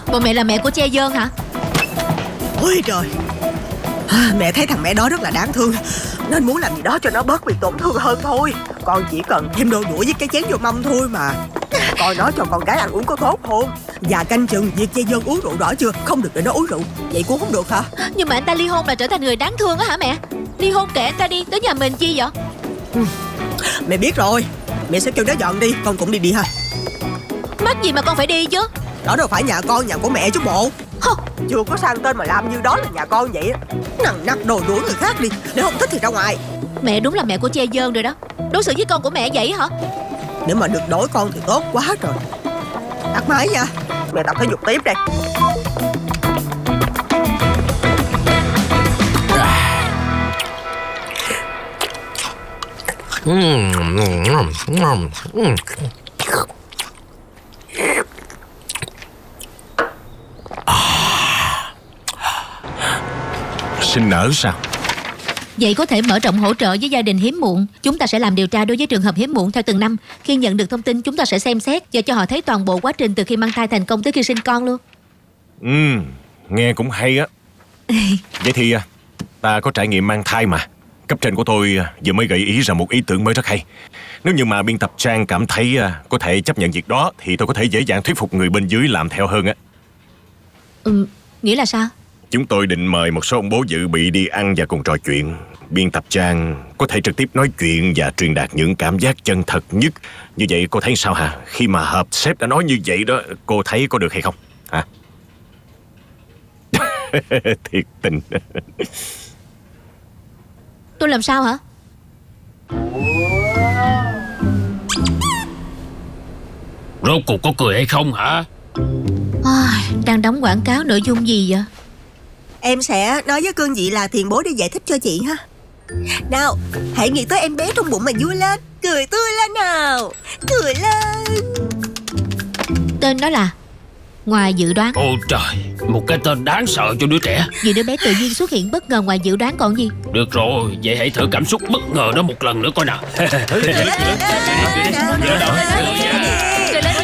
Bộ mẹ là mẹ của Che Dơn hả? Ôi trời, mẹ thấy thằng mẹ đó rất là đáng thương, nên muốn làm gì đó cho nó bớt bị tổn thương hơn thôi. Con chỉ cần thêm đôi đũa với cái chén vô mâm thôi mà. Coi nó cho con gái ăn uống có tốt không. Và canh chừng việc Che Dơn uống rượu, rõ chưa? Không được để nó uống rượu. Vậy cũng không được hả? Nhưng mà anh ta ly hôn là trở thành người đáng thương á hả mẹ? Ly hôn kệ anh ta đi, tới nhà mình chi vậy? Mẹ biết rồi, mẹ sẽ kêu nó dọn đi. Con cũng đi ha. Mắc gì mà con phải đi chứ? Đó đâu phải nhà con, nhà của mẹ chứ bộ. Chưa có sang tên mà làm như đó là nhà con vậy. Nằng nặc đòi đuổi người khác đi. Nếu không thích thì ra ngoài. Mẹ đúng là mẹ của Che Dơn rồi đó. Đối xử với con của mẹ vậy hả? Nếu mà được đổi con thì tốt quá rồi. Tắt máy nha, mẹ tập thể dục tiếp đây. Sinh nở sao? Vậy có thể mở rộng hỗ trợ với gia đình hiếm muộn. Chúng ta sẽ làm điều tra đối với trường hợp hiếm muộn theo từng năm. Khi nhận được thông tin, chúng ta sẽ xem xét và cho họ thấy toàn bộ quá trình từ khi mang thai thành công tới khi sinh con luôn. Nghe cũng hay á. Vậy thì ta có trải nghiệm mang thai mà. Cấp trên của tôi vừa mới gợi ý ra một ý tưởng mới rất hay. Nếu như mà biên tập Trang cảm thấy có thể chấp nhận việc đó, thì tôi có thể dễ dàng thuyết phục người bên dưới làm theo hơn á. Nghĩa là sao? Chúng tôi định mời một số ông bố dự bị đi ăn và cùng trò chuyện. Biên tập Trang có thể trực tiếp nói chuyện và truyền đạt những cảm giác chân thật nhất. Như vậy cô thấy sao hả? Khi mà hợp sếp đã nói như vậy đó, cô thấy có được hay không? Hả? Thiệt tình. Tôi làm sao hả? Rốt cuộc có cười hay không hả? Đang đóng quảng cáo nội dung gì vậy? Em sẽ nói với cương vị là tiền bối để giải thích cho chị ha. Nào, hãy nghĩ tới em bé trong bụng mà vui lên. Cười tươi lên nào. Cười lên. Tên đó là Ngoài Dự Đoán. Ôi trời, một cái tên đáng sợ cho đứa trẻ. Vì đứa bé tự nhiên xuất hiện bất ngờ ngoài dự đoán còn gì. Được rồi, vậy hãy thử cảm xúc bất ngờ đó một lần nữa coi nào.